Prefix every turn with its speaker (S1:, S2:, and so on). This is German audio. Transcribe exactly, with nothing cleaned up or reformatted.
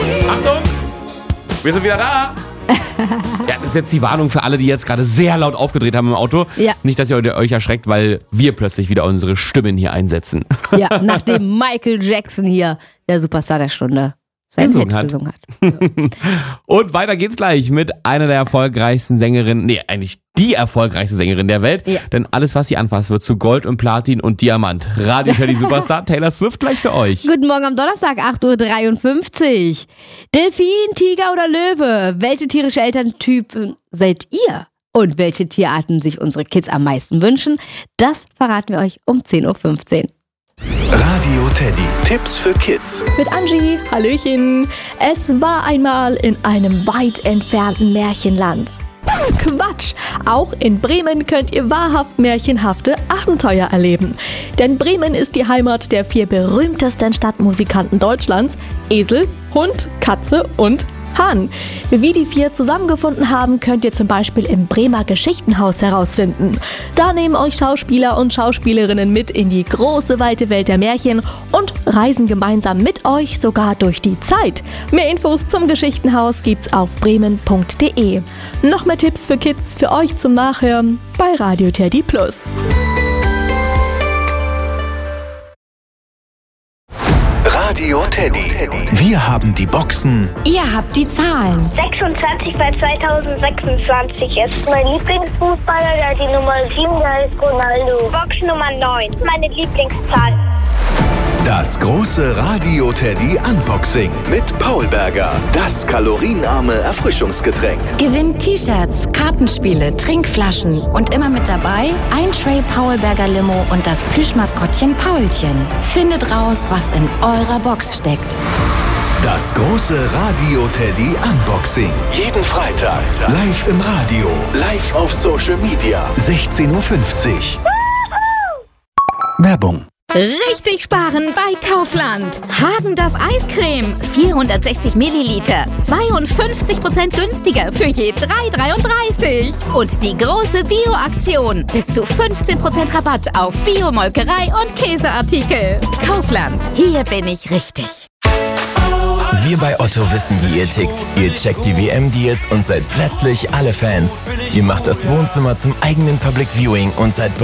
S1: Achtung! Wir sind wieder da! Ja, das ist jetzt die Warnung für alle, die jetzt gerade sehr laut aufgedreht haben im Auto.
S2: Ja.
S1: Nicht, dass ihr euch erschreckt, weil wir plötzlich wieder unsere Stimmen hier einsetzen.
S2: Ja, nachdem Michael Jackson hier, der Superstar der Stunde, sein
S1: Gesungen
S2: Hit
S1: hat.
S2: gesungen hat. Ja.
S1: Und weiter geht's gleich mit einer der erfolgreichsten Sängerinnen, nee, eigentlich die erfolgreichste Sängerin der Welt.
S2: Ja.
S1: Denn alles, was sie anfasst, wird zu Gold und Platin und Diamant. Radio Teddy Superstar Taylor Swift gleich für euch.
S2: Guten Morgen am Donnerstag, acht Uhr dreiundfünfzig. Delfin, Tiger oder Löwe? Welche tierische Elterntypen seid ihr? Und welche Tierarten sich unsere Kids am meisten wünschen? Das verraten wir euch um zehn Uhr fünfzehn.
S3: Radio Teddy. Tipps für Kids.
S4: Mit Angie, Hallöchen. Es war einmal in einem weit entfernten Märchenland. Quatsch! Auch in Bremen könnt ihr wahrhaft märchenhafte Abenteuer erleben. Denn Bremen ist die Heimat der vier berühmtesten Stadtmusikanten Deutschlands: Esel, Hund, Katze und Hahn. Wie die vier zusammengefunden haben, könnt ihr zum Beispiel im Bremer Geschichtenhaus herausfinden. Da nehmen euch Schauspieler und Schauspielerinnen mit in die große, weite Welt der Märchen und reisen gemeinsam mit euch sogar durch die Zeit. Mehr Infos zum Geschichtenhaus gibt's auf bremen punkt de. Noch mehr Tipps für Kids für euch zum Nachhören bei Radio Teddy Plus.
S3: Radio Teddy. Wir haben die Boxen.
S5: Ihr habt die Zahlen.
S6: sechsundzwanzig bei zweitausendsechsundzwanzig ist mein Lieblingsfußballer, der die Nummer sieben, der ist Ronaldo. Box Nummer neun, meine Lieblingszahl.
S3: Das große Radio Teddy Unboxing mit Paul Berger. Das kalorienarme Erfrischungsgetränk.
S5: Gewinnt T-Shirts, Kartenspiele, Trinkflaschen und immer mit dabei ein Tray Paul Berger Limo und das Plüschmaskottchen Paulchen. Findet raus, was in eurer Box steckt.
S3: Das große Radio Teddy Unboxing. Jeden Freitag. Live im Radio. Live auf Social Media. sechzehn Uhr fünfzig. Werbung.
S7: Richtig sparen bei Kaufland. Häagen-Dazs Eiscreme, vierhundertsechzig Milliliter, zweiundfünfzig Prozent günstiger für je drei dreiunddreißig. Und die große Bio-Aktion, bis zu fünfzehn Prozent Rabatt auf Bio-Molkerei und Käseartikel. Kaufland, hier bin ich richtig.
S8: Wir bei Otto wissen, wie ihr tickt. Ihr checkt die W M-Deals und seid plötzlich alle Fans. Ihr macht das Wohnzimmer zum eigenen Public Viewing und seid